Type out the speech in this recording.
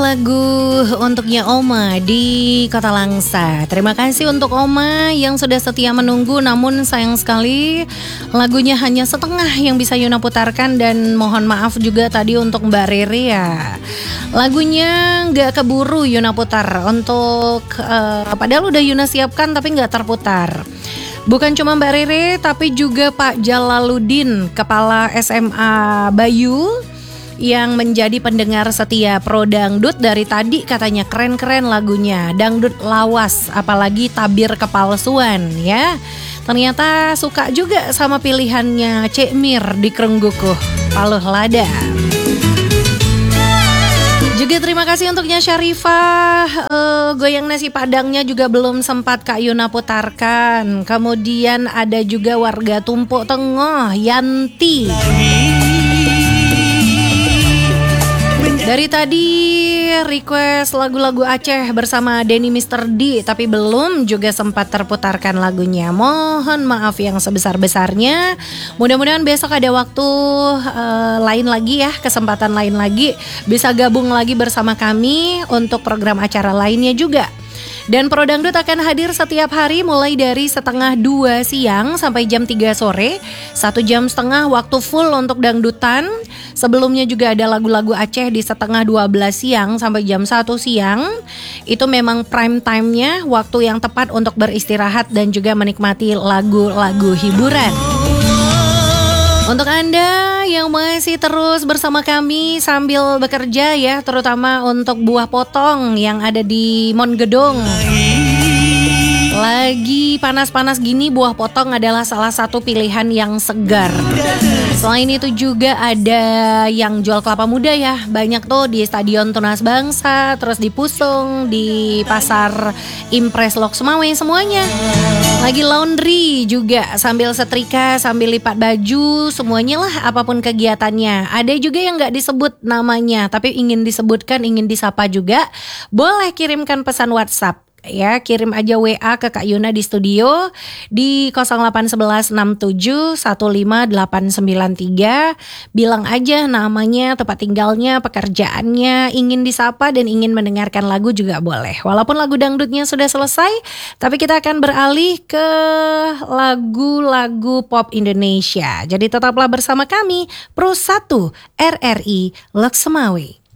lagu untuknya Oma di Kota Langsa. Terima kasih untuk Oma yang sudah setia menunggu. Namun sayang sekali lagunya hanya setengah yang bisa Yuna putarkan. Dan mohon maaf juga tadi untuk Mbak Riri ya, lagunya gak keburu Yuna putar. Untuk padahal udah Yuna siapkan tapi gak terputar. Bukan cuma Mbak Riri tapi juga Pak Jalaluddin, Kepala SMA Bayu, yang menjadi pendengar setia Pro Dangdut. Dari tadi katanya keren-keren lagunya, dangdut lawas, apalagi tabir kepalsuan ya. Ternyata suka juga sama pilihannya Cek Mir di Krenggukuh, Paluh Lada. Juga terima kasih untuknya Syarifah, goyang nasi padangnya juga belum sempat Kak Yuna putarkan. Kemudian ada juga warga Tumpuk Tengah, Yanti. Dari tadi request lagu-lagu Aceh bersama Denny Mr. D, tapi belum juga sempat terputarkan lagunya. Mohon maaf yang sebesar-besarnya. Mudah-mudahan besok ada waktu lain lagi ya, kesempatan lain lagi, bisa gabung lagi bersama kami untuk program acara lainnya juga. Dan Pro Dangdut akan hadir setiap hari mulai dari 1:30 siang sampai jam 3 sore. 1,5 jam waktu full untuk dangdutan. Sebelumnya juga ada lagu-lagu Aceh di 11:30 siang sampai jam 1 siang. Itu memang prime time-nya, waktu yang tepat untuk beristirahat dan juga menikmati lagu-lagu hiburan. Untuk Anda yang masih terus bersama kami sambil bekerja ya, terutama untuk buah potong yang ada di Mon Gedong. Lagi panas-panas gini, buah potong adalah salah satu pilihan yang segar. Selain itu juga ada yang jual kelapa muda ya, banyak tuh di Stadion Tunas Bangsa, terus di Pusung, di Pasar Impres Lok Sumawe, semuanya. Lagi laundry juga, sambil setrika, sambil lipat baju, semuanya lah apapun kegiatannya. Ada juga yang gak disebut namanya, tapi ingin disebutkan, ingin disapa juga. Boleh kirimkan pesan WhatsApp. Ya, kirim aja WA ke Kak Yuna di studio di 081167158893. Bilang aja namanya, tempat tinggalnya, pekerjaannya, ingin disapa dan ingin mendengarkan lagu juga boleh. Walaupun lagu dangdutnya sudah selesai, tapi kita akan beralih ke lagu-lagu pop Indonesia. Jadi tetaplah bersama kami, Pro 1 RRI Lok Sumawe.